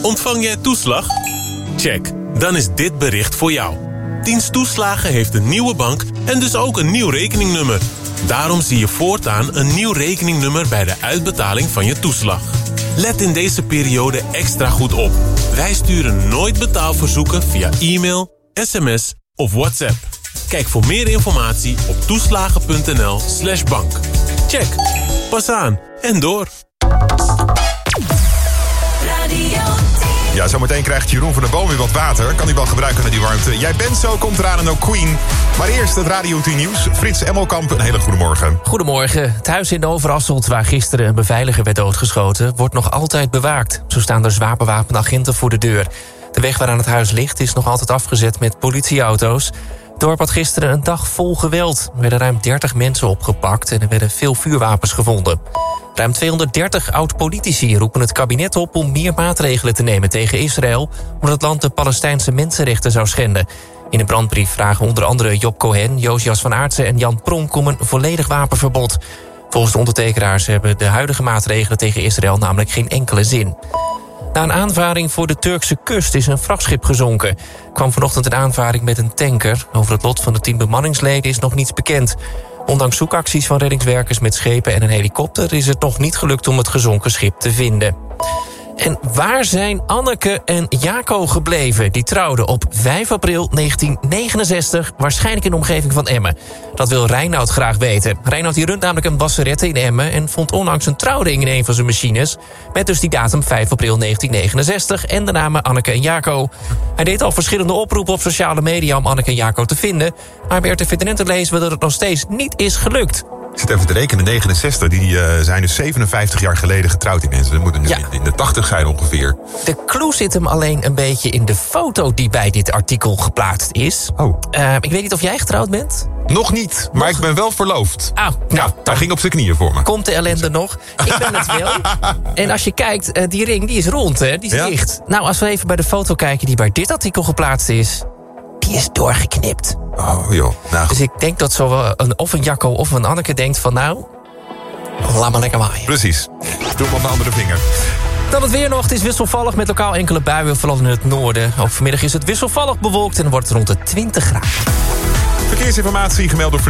Ontvang jij toeslag? Check, dan is dit bericht voor jou. Dienst Toeslagen heeft een nieuwe bank en dus ook een nieuw rekeningnummer. Daarom zie je voortaan een nieuw rekeningnummer bij de uitbetaling van je toeslag. Let in deze periode extra goed op. Wij sturen nooit betaalverzoeken via e-mail, sms of WhatsApp. Kijk voor meer informatie op toeslagen.nl/bank. Check, pas aan en door. Ja, zometeen krijgt Jeroen van der Boom weer wat water. Kan hij wel gebruiken naar die warmte. Jij bent zo, komt eraan en ook Queen. Maar eerst het Radio 10 Nieuws. Frits Emmelkamp, een hele goede morgen. Goedemorgen. Het huis in Overasselt, waar gisteren een beveiliger werd doodgeschoten, wordt nog altijd bewaakt. Zo staan er zwaar bewapende agenten voor de deur. De weg waaraan het huis ligt is nog altijd afgezet met politieauto's. Het dorp had gisteren een dag vol geweld. Er werden ruim 30 mensen opgepakt en er werden veel vuurwapens gevonden. Ruim 230 oud-politici roepen het kabinet op om meer maatregelen te nemen tegen Israël, omdat het land de Palestijnse mensenrechten zou schenden. In een brandbrief vragen onder andere Job Cohen, Josias van Aartsen en Jan Pronk om een volledig wapenverbod. Volgens de ondertekenaars hebben de huidige maatregelen tegen Israël namelijk geen enkele zin. Na een aanvaring voor de Turkse kust is een vrachtschip gezonken. Er kwam vanochtend een aanvaring met een tanker. Over het lot van de 10 bemanningsleden is nog niets bekend. Ondanks zoekacties van reddingswerkers met schepen en een helikopter is het nog niet gelukt om het gezonken schip te vinden. En waar zijn Anneke en Jaco gebleven? Die trouwden op 5 april 1969, waarschijnlijk in de omgeving van Emmen. Dat wil Reinoud graag weten. Reinoud die runt namelijk een wasserette in Emmen en vond onlangs een trouwring in een van zijn machines, met dus die datum 5 april 1969 en de namen Anneke en Jaco. Hij deed al verschillende oproepen op sociale media om Anneke en Jaco te vinden, maar bij RTV Drenthe lezen we dat het nog steeds niet is gelukt. Ik zit even te rekenen, 69, die zijn dus 57 jaar geleden getrouwd, die mensen. Dat moeten nu in de 80 zijn ongeveer. De clue zit hem alleen een beetje in de foto die bij dit artikel geplaatst is. Oh. Ik weet niet of jij getrouwd bent? Nog niet, maar ik ben wel verloofd. Nou, hij ging op zijn knieën voor me. Komt de ellende nog? Ik ben het wel. En als je kijkt, die ring die is rond, hè? Die is dicht. Nou, als we even bij de foto kijken die bij dit artikel geplaatst is, die is doorgeknipt. Oh joh. Nou, dus ik denk dat of een Jacco of een Anneke denkt van nou, laat maar lekker waaien. Precies. Doe maar een andere vinger. Dan het weer nog. Het is wisselvallig met lokaal enkele buien, vooral in het noorden. Ook vanmiddag is het wisselvallig bewolkt en wordt het rond de 20 graden. Verkeersinformatie gemeld door